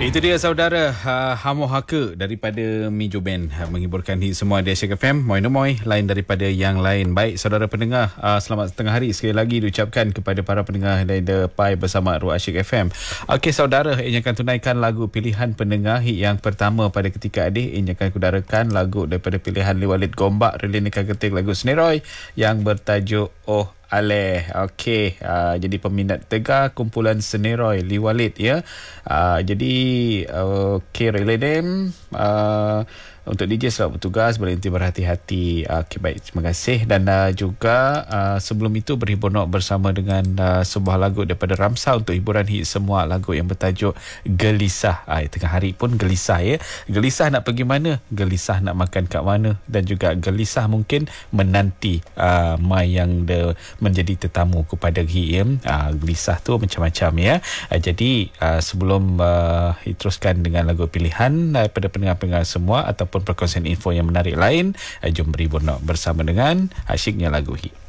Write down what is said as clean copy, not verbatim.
Itu dia saudara, Hamo Haka daripada Mijo Band, menghiburkan hit semua di Asyik FM. Moi lain daripada yang lain. Baik saudara pendengar, selamat setengah hari sekali lagi diucapkan kepada para pendengar dari Pai bersama Ruang Asyik FM. Okey saudara, ini akan tunaikan lagu pilihan pendengar hit yang pertama pada ketika adik. Ini akan kudarakan lagu daripada pilihan Liwalit Gombak Relin Ikan Ketik, lagu Seneroy yang bertajuk Oh Aleh. Okey, jadi peminat tegar kumpulan Seneroy Liwalit ya. Jadi okey, Relin untuk DJ selamat bertugas, berhenti berhati-hati. Okey, baik, terima kasih. Dan juga sebelum itu berhibur nok bersama dengan sebuah lagu daripada Ramsa untuk hiburan hit semua, lagu yang bertajuk Gelisah. Tengah hari pun gelisah ya. Gelisah nak pergi mana, gelisah nak makan kat mana, dan juga gelisah mungkin menanti mai yang menjadi tetamu kepada him. Gelisah tu macam-macam ya. Jadi sebelum teruskan dengan lagu pilihan daripada pendengar-pendengar semua ataupun perkongsian info yang menarik lain, jom berhibur nak bersama dengan asyiknya lagu hit.